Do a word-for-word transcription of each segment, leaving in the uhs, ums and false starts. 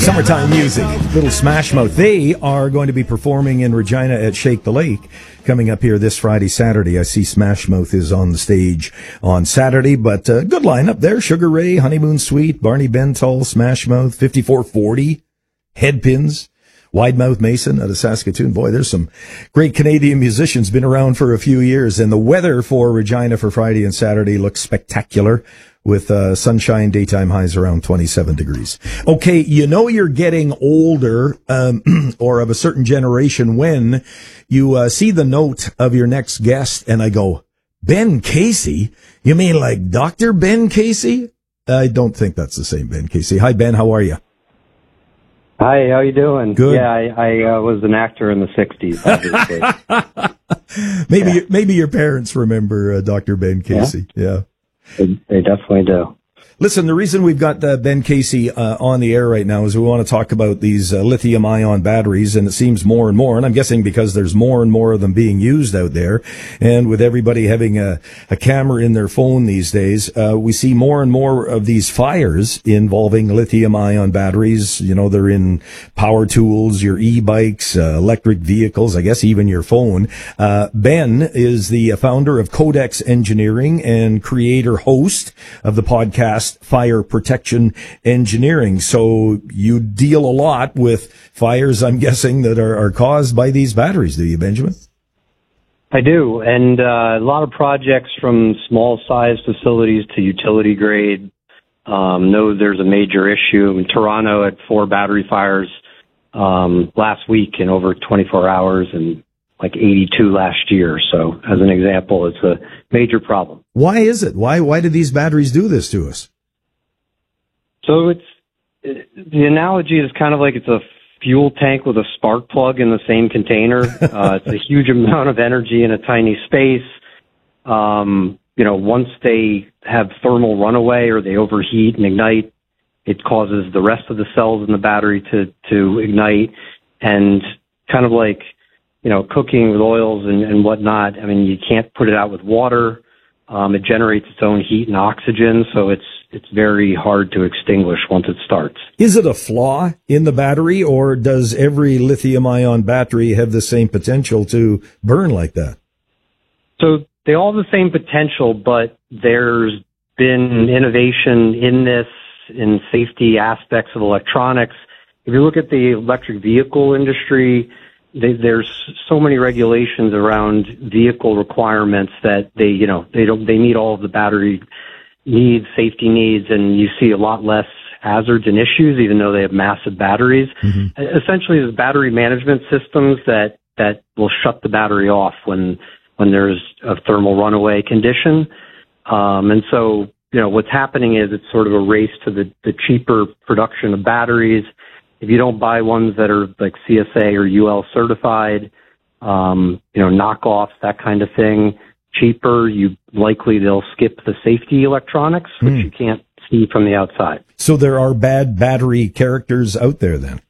Summertime music, Little Smash Mouth. They are going to be performing in Regina at Shake the Lake coming up here this Friday, Saturday. I see Smash Mouth is on the stage on Saturday, but uh, good lineup there. Sugar Ray, Honeymoon Suite, Barney Bentall, Smash Mouth, fifty-four forty, Headpins, Wide Mouth Mason out of Saskatoon. Boy, there's some great Canadian musicians, been around for a few years, and the weather for Regina for Friday and Saturday looks spectacular, with uh, sunshine, daytime highs around twenty-seven degrees. Okay, you know you're getting older um, or of a certain generation when you uh, see the note of your next guest and I go, Ben Casey? You mean like Doctor Ben Casey? I don't think that's the same Ben Casey. Hi, Ben. How are you? Hi, how you doing? Good. Yeah, I, I uh, was an actor in the sixties, obviously. maybe, yeah. maybe your parents remember uh, Doctor Ben Casey. Yeah. yeah. They, they definitely do. Listen, the reason we've got uh, Ben Casey uh, on the air right now is we want to talk about these uh, lithium-ion batteries, and it seems more and more, and I'm guessing because there's more and more of them being used out there, and with everybody having a, a camera in their phone these days, uh, we see more and more of these fires involving lithium-ion batteries. You know, they're in power tools, your e-bikes, uh, electric vehicles, I guess even your phone. Uh, Ben is the founder of Codex Engineering and creator host of the podcast Fire Protection Engineering. So you deal a lot with fires, I'm guessing, that are, are caused by these batteries, do you, Benjamin? I do, and uh, a lot of projects from small-sized facilities to utility grade. Um, know there's a major issue. In Toronto had four battery fires um, last week in over twenty-four hours, and like eighty-two last year. So, as an example, it's a major problem. Why is it? Why why do these batteries do this to us? So it's it, the analogy is kind of like it's a fuel tank with a spark plug in the same container. Uh, it's a huge amount of energy in a tiny space. Um, you know, once they have thermal runaway or they overheat and ignite, it causes the rest of the cells in the battery to, to ignite. And kind of like, you know, cooking with oils and, and whatnot, I mean, you can't put it out with water. Um, it generates its own heat and oxygen, so it's it's very hard to extinguish once it starts. Is it a flaw in the battery, or does every lithium-ion battery have the same potential to burn like that? So they all have the same potential, but there's been innovation in this, in safety aspects of electronics. If you look at the electric vehicle industry, They, there's so many regulations around vehicle requirements that they, you know, they don't, they meet all of the battery needs, safety needs, and you see a lot less hazards and issues, even though they have massive batteries. Mm-hmm. Essentially, there's battery management systems that, that will shut the battery off when, when there's a thermal runaway condition. Um, and so, you know, what's happening is it's sort of a race to the, the cheaper production of batteries. If you don't buy ones that are like C S A or U L certified, um, you know, knockoffs, that kind of thing, cheaper, you likely they'll skip the safety electronics, which mm. you can't see from the outside. So there are bad battery characters out there then?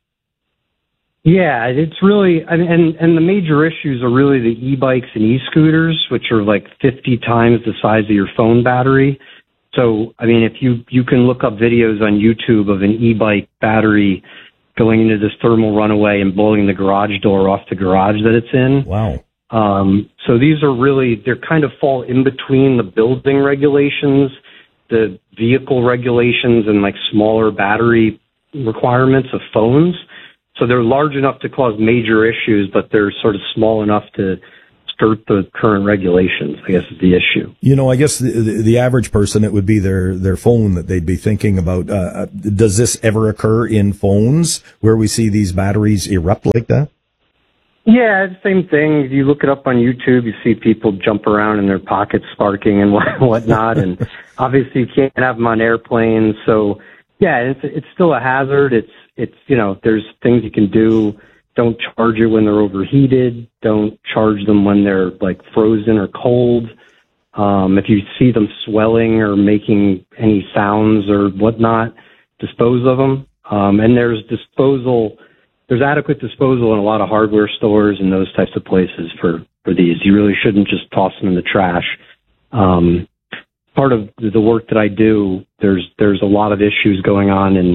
Yeah, it's really, and, and, and the major issues are really the e-bikes and e-scooters, which are like fifty times the size of your phone battery. So, I mean, if you, you can look up videos on YouTube of an e-bike battery going into this thermal runaway and blowing the garage door off the garage that it's in. Wow. Um, so these are really, they're kind of fall in between the building regulations, the vehicle regulations, and like smaller battery requirements of phones. So they're large enough to cause major issues, but they're sort of small enough to skirt the current regulations, I guess is the issue. You know, I guess the, the, the average person, it would be their, their phone that they'd be thinking about. Uh, does this ever occur in phones where we see these batteries erupt like that? Yeah, same thing. If you look it up on YouTube, you see people jump around in their pockets sparking and whatnot. And obviously you can't have them on airplanes. So yeah, it's, it's still a hazard. It's, it's, you know, there's things you can do. Don't charge it when they're overheated. Don't charge them when they're like frozen or cold. Um, if you see them swelling or making any sounds or whatnot, dispose of them. Um, and there's disposal, there's adequate disposal in a lot of hardware stores and those types of places for, for these. You really shouldn't just toss them in the trash. Um, part of the work that I do, there's, there's a lot of issues going on in,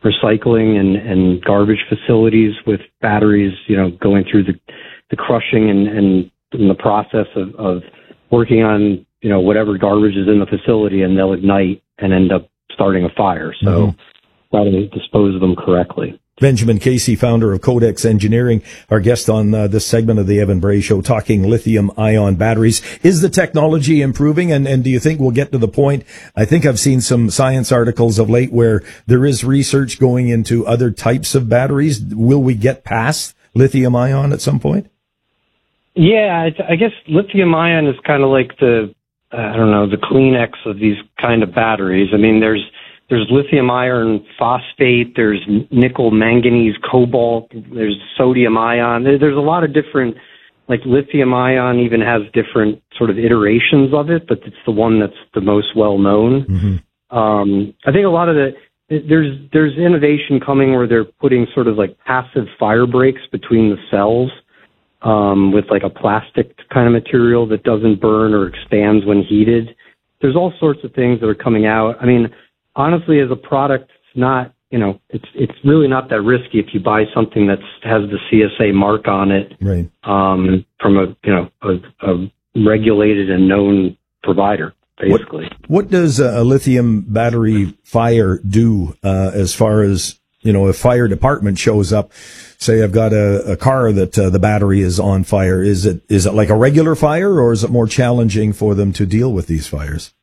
recycling and, and garbage facilities with batteries, you know, going through the, the crushing and, and in the process of, of working on, you know, whatever garbage is in the facility, and they'll ignite and end up starting a fire. So mm-hmm. got to dispose of them correctly. Benjamin Casey, founder of Codex Engineering, our guest on uh, this segment of the Evan Bray Show, talking lithium-ion batteries. Is the technology improving, and, and do you think we'll get to the point? I think I've seen some science articles of late where there is research going into other types of batteries. Will we get past lithium-ion at some point? Yeah, I guess lithium-ion is kind of like the, uh, I don't know, the Kleenex of these kind of batteries. I mean, there's There's lithium iron phosphate, there's nickel, manganese, cobalt, there's sodium ion. There's a lot of different, like lithium ion even has different sort of iterations of it, but it's the one that's the most well known. Mm-hmm. Um, I think a lot of the, there's, there's innovation coming where they're putting sort of like passive fire breaks between the cells, um, with like a plastic kind of material that doesn't burn or expands when heated. There's all sorts of things that are coming out. I mean, honestly, as a product, it's not, you know, it's it's really not that risky if you buy something that has the C S A mark on it, right? Um, from a, you know, a, a regulated and known provider, basically. What, what does a lithium battery fire do uh, as far as, you know, if fire department shows up? Say I've got a, a car that uh, the battery is on fire. Is it is it like a regular fire, or is it more challenging for them to deal with these fires?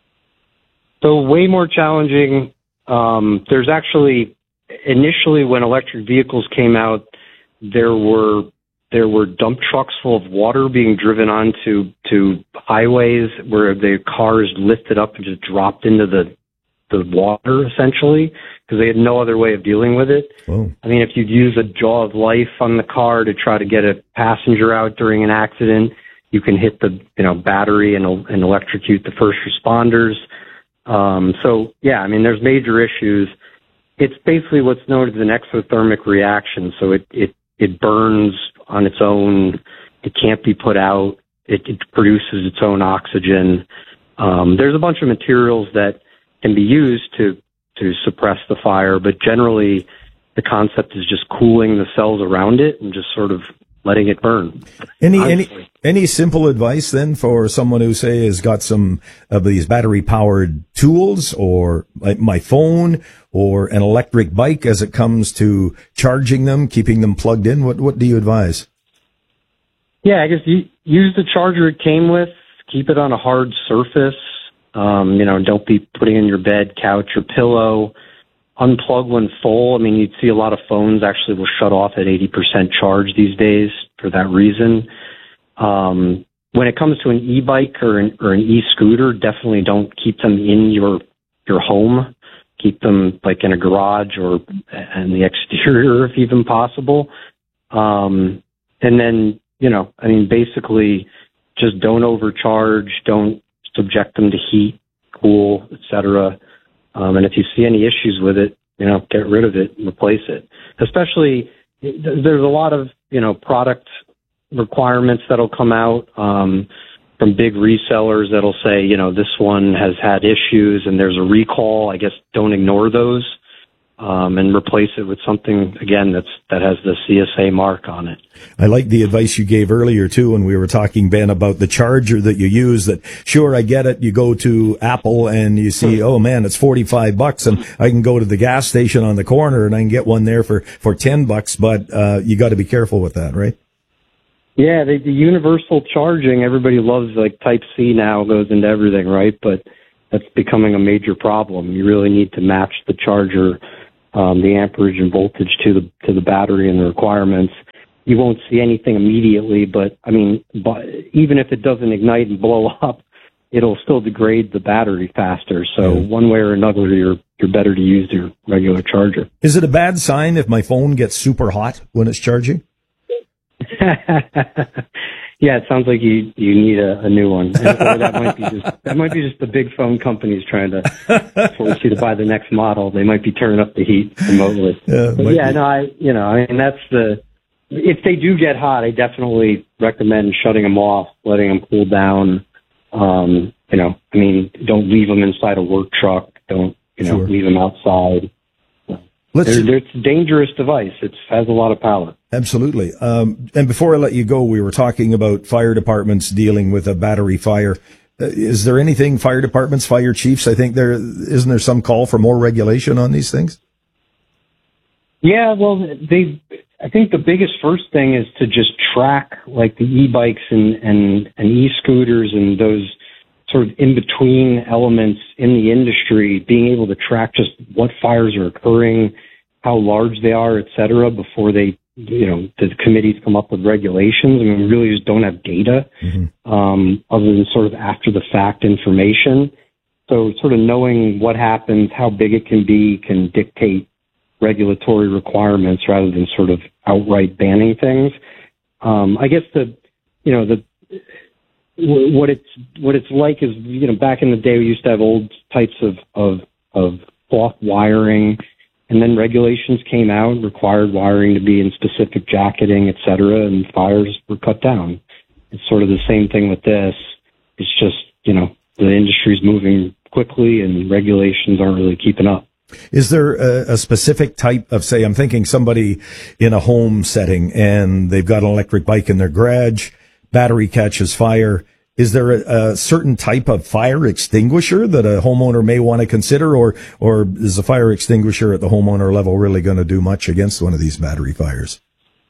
So way more challenging. Um, there's actually, initially when electric vehicles came out, there were there were dump trucks full of water being driven onto to highways where the cars lifted up and just dropped into the the water, essentially, because they had no other way of dealing with it. Whoa. I mean, if you'd use a jaw of life on the car to try to get a passenger out during an accident, you can hit the, you know, battery and, and electrocute the first responders. Um, so, yeah, I mean, there's major issues. It's basically what's known as an exothermic reaction. So it, it, it burns on its own. It can't be put out. It, it produces its own oxygen. Um, there's a bunch of materials that can be used to, to suppress the fire, but generally the concept is just cooling the cells around it and just sort of letting it burn. Any, honestly. any, any simple advice then for someone who, say, has got some of these battery powered tools, or like my phone or an electric bike, as it comes to charging them, keeping them plugged in? What, what do you advise? Yeah, I guess you use the charger it came with, keep it on a hard surface. Um, you know, don't be putting in your bed, couch, or pillow. Unplug when full. I mean, you'd see a lot of phones actually will shut off at eighty percent charge these days for that reason. Um, when it comes to an e-bike or an, or an e-scooter, definitely don't keep them in your your home. Keep them like in a garage or in the exterior if even possible. Um, and then, you know, I mean, basically just don't overcharge, don't subject them to heat, cool, et cetera. Um, and if you see any issues with it, you know, get rid of it and replace it. Especially, there's a lot of, you know, product requirements that'll come out um, from big resellers that'll say, you know, this one has had issues and there's a recall. I guess don't ignore those. Um, and replace it with something, again, that's that has the C S A mark on it. I like the advice you gave earlier, too, when we were talking, Ben, about the charger that you use. That, sure, I get it. You go to Apple and you see, oh, man, it's forty-five bucks, and I can go to the gas station on the corner and I can get one there for, for ten bucks, but uh, you got to be careful with that, right? Yeah, the, the universal charging, everybody loves, like, Type-C now goes into everything, right? But that's becoming a major problem. You really need to match the charger, Um, the amperage and voltage to the to the battery and the requirements. You won't see anything immediately, but I mean, but even if it doesn't ignite and blow up, it'll still degrade the battery faster. So yeah. One way or another, you're you're better to use your regular charger. Is it a bad sign if my phone gets super hot when it's charging? Yeah, it sounds like you you need a, a new one. And, or that might be just that might be just the big phone companies trying to force you to buy the next model. They might be turning up the heat remotely. Yeah, but yeah, be. no, I you know, I mean that's the if they do get hot, I definitely recommend shutting them off, letting them cool down. Um, you know, I mean, don't leave them inside a work truck. Don't you know, sure. leave them outside. Let's, they're, they're, it's a dangerous device. It has a lot of power. Absolutely. Um, and before I let you go, we were talking about fire departments dealing with a battery fire. Uh, is there anything fire departments, fire chiefs? I think there isn't there some call for more regulation on these things? Yeah, well, they. I think the biggest first thing is to just track like the e-bikes and and, and e-scooters and those sort of in-between elements in the industry, being able to track just what fires are occurring, how large they are, et cetera, before they, you know, the committees come up with regulations. I mean, we really just don't have data, mm-hmm. um, other than sort of after the fact information. So sort of knowing what happens, how big it can be, can dictate regulatory requirements rather than sort of outright banning things. Um, I guess the, you know, the, what it's what it's like is, you know, back in the day we used to have old types of of, of cloth wiring, and then regulations came out and required wiring to be in specific jacketing, et cetera, and fires were cut down. It's sort of the same thing with this. It's just, you know, the industry's moving quickly and regulations aren't really keeping up. Is there a, a specific type of, say, I'm thinking somebody in a home setting and they've got an electric bike in their garage, battery catches fire. Is there a, a certain type of fire extinguisher that a homeowner may want to consider, or or is a fire extinguisher at the homeowner level really going to do much against one of these battery fires?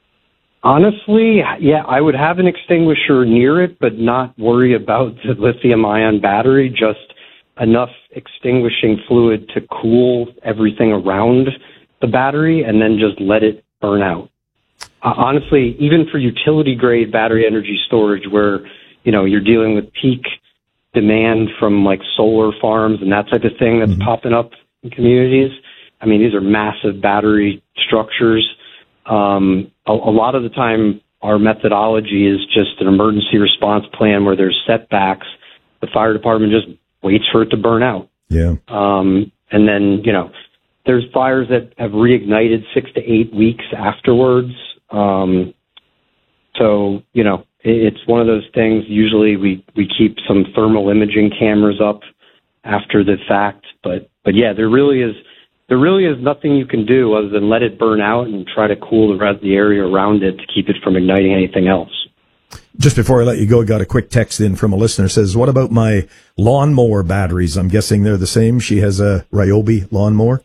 Honestly, yeah, I would have an extinguisher near it, but not worry about the lithium-ion battery, just enough extinguishing fluid to cool everything around the battery and then just let it burn out. Uh, honestly, even for utility-grade battery energy storage where, you know, you're dealing with peak demand from like solar farms and that type of thing that's mm-hmm. popping up in communities. I mean, these are massive battery structures. Um, a, a lot of the time, our methodology is just an emergency response plan where there's setbacks. The fire department just waits for it to burn out. Yeah. Um, and then, you know, there's fires that have reignited six to eight weeks afterwards. Um, so, you know, it, it's one of those things. Usually we, we keep some thermal imaging cameras up after the fact. But, but yeah, there really is, there really is nothing you can do other than let it burn out and try to cool the rest of the area around it to keep it from igniting anything else. Just before I let you go, I got a quick text in from a listener. Says, what about my lawnmower batteries? I'm guessing they're the same. She has a Ryobi lawnmower.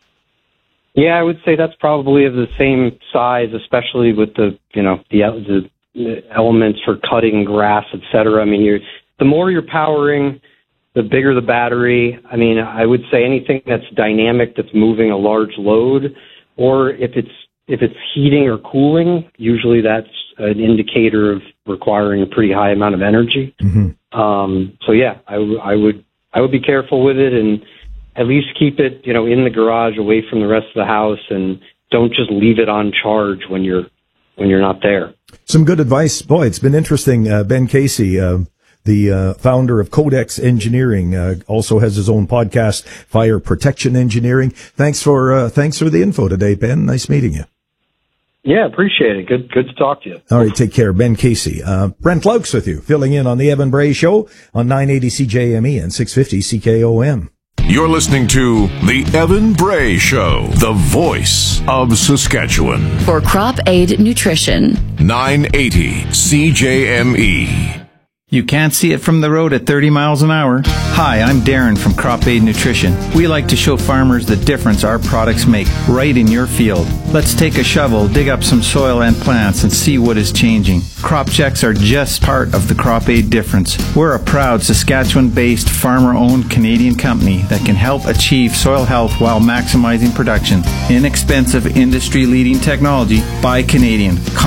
Yeah, I would say that's probably of the same size, especially with the, you know, the, the elements for cutting grass, et cetera. I mean, you're, the more you're powering, the bigger the battery. I mean, I would say anything that's dynamic, that's moving a large load, or if it's, if it's heating or cooling, usually that's an indicator of requiring a pretty high amount of energy. Mm-hmm. Um, so yeah, I, w- I would, I would be careful with it and at least keep it, you know, in the garage away from the rest of the house, and don't just leave it on charge when you're, when you're not there. Some good advice. Boy, it's been interesting. Uh, Ben Casey, uh, the uh, founder of Codex Engineering, uh, also has his own podcast, Fire Protection Engineering. Thanks for, uh, thanks for the info today, Ben. Nice meeting you. Yeah, appreciate it. Good, good to talk to you. All right, take care. Ben Casey. Uh, Brent Laux with you, filling in on the Evan Bray Show on nine eighty C J M E and six fifty C K O M. You're listening to the Evan Bray Show, the voice of Saskatchewan. For Crop Aid Nutrition. nine eighty C J M E. You can't see it from the road at thirty miles an hour. Hi, I'm Darren from Crop Aid Nutrition. We like to show farmers the difference our products make right in your field. Let's take a shovel, dig up some soil and plants, and see what is changing. Crop checks are just part of the Crop Aid difference. We're a proud Saskatchewan-based, farmer-owned Canadian company that can help achieve soil health while maximizing production. Inexpensive, industry-leading technology by Canadian.